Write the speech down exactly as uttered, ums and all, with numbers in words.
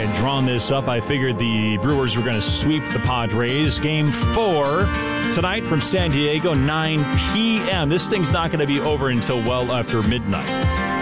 had drawn this up, I figured the Brewers were going to sweep the Padres. Game four tonight from San Diego, nine p.m. This thing's not going to be over until well after midnight.